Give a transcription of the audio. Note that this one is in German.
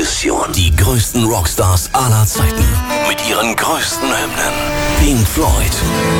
Mission. Die größten Rockstars aller Zeiten. Mit ihren größten Hymnen. Pink Floyd.